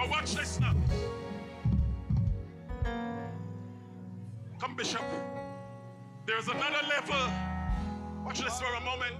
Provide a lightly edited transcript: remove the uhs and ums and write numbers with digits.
watch this now. Come, Bishop. There's another level. Watch this for a moment.